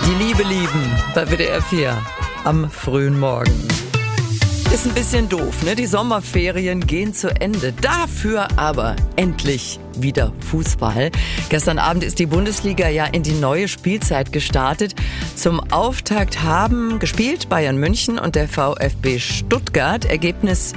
Die Liebe lieben bei WDR 4 am frühen Morgen. Ist ein bisschen doof, ne? Die Sommerferien gehen zu Ende. Dafür aber endlich wieder Fußball. Gestern Abend ist die Bundesliga ja in die neue Spielzeit gestartet. Zum Auftakt haben gespielt Bayern München und der VfB Stuttgart. Ergebnis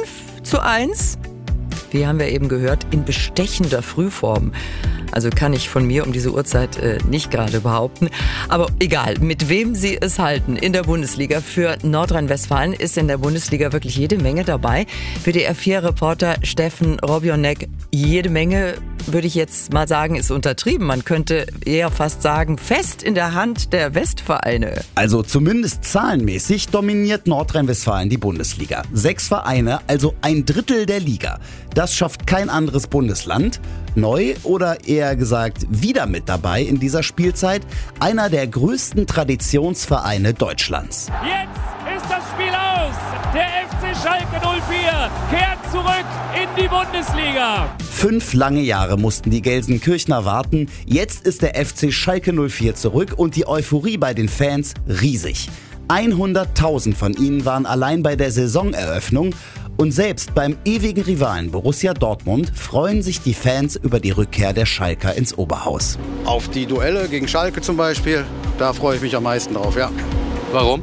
5:1. Wie haben wir eben gehört, in bestechender Frühform. Also kann ich von mir um diese Uhrzeit nicht gerade behaupten. Aber egal, mit wem Sie es halten in der Bundesliga. Für Nordrhein-Westfalen ist in der Bundesliga wirklich jede Menge dabei. WDR 4-Reporter Steffen Robionek, jede Menge, würde ich jetzt mal sagen, ist untertrieben. Man könnte eher fast sagen, fest in der Hand der Westvereine. Also zumindest zahlenmäßig dominiert Nordrhein-Westfalen die Bundesliga. 6 Vereine, also 1/3 der Liga. Das schafft kein anderes Bundesland. Neu oder eher gesagt wieder mit dabei in dieser Spielzeit einer der größten Traditionsvereine Deutschlands. Jetzt ist das Spiel aus. Der FC Schalke 04 kehrt zurück in die Bundesliga. 5 lange Jahre mussten die Gelsenkirchner warten. Jetzt ist der FC Schalke 04 zurück und die Euphorie bei den Fans riesig. 100.000 von ihnen waren allein bei der Saisoneröffnung. Und selbst beim ewigen Rivalen Borussia Dortmund freuen sich die Fans über die Rückkehr der Schalker ins Oberhaus. Auf die Duelle gegen Schalke zum Beispiel, da freue ich mich am meisten drauf, ja. Warum?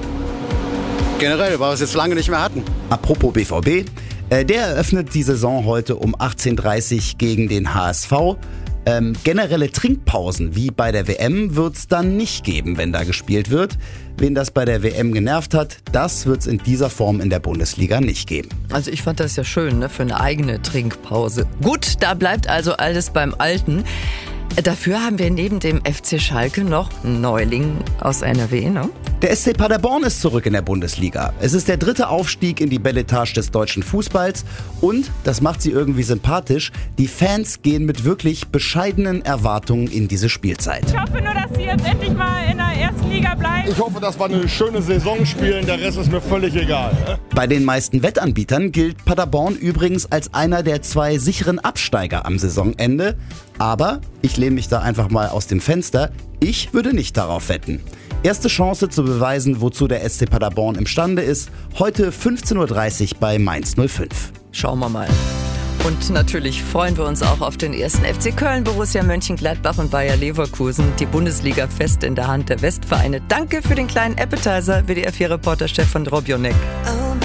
Generell, weil wir es jetzt lange nicht mehr hatten. Apropos BVB, der eröffnet die Saison heute um 18:30 Uhr gegen den HSV. Generelle Trinkpausen wie bei der WM wird es dann nicht geben, wenn da gespielt wird. Wen das bei der WM genervt hat, das wird es in dieser Form in der Bundesliga nicht geben. Also ich fand das ja schön, ne, für eine eigene Trinkpause. Gut, da bleibt also alles beim Alten. Dafür haben wir neben dem FC Schalke noch einen Neuling aus NRW, ne? Der SC Paderborn ist zurück in der Bundesliga. Es ist der 3. Aufstieg in die Beletage des deutschen Fußballs und, das macht sie irgendwie sympathisch, die Fans gehen mit wirklich bescheidenen Erwartungen in diese Spielzeit. Ich hoffe nur, dass sie jetzt endlich mal in der ersten Liga bleiben. Ich hoffe, dass wir eine schöne Saison spielen, der Rest ist mir völlig egal. Bei den meisten Wettanbietern gilt Paderborn übrigens als einer der 2 sicheren Absteiger am Saisonende. Aber ich lehne mich da einfach mal aus dem Fenster. Ich würde nicht darauf wetten. Erste Chance zu beweisen, wozu der SC Paderborn imstande ist, heute 15:30 Uhr bei Mainz 05. Schauen wir mal. Und natürlich freuen wir uns auch auf den ersten FC Köln, Borussia Mönchengladbach und Bayer Leverkusen. Die Bundesliga fest in der Hand der Westvereine. Danke für den kleinen Appetizer, WDR 4-Reporter Steffen Robionek.